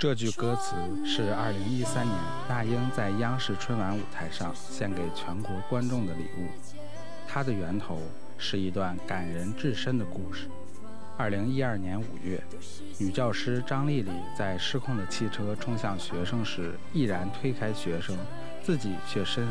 这句歌词是2013年那英在央视春晚舞台上献给全国观众的礼物。它的源头是一段感人至深的故事。2012年5月，女教师张丽丽在失控的汽车冲向学生时，毅然推开学生，自己却身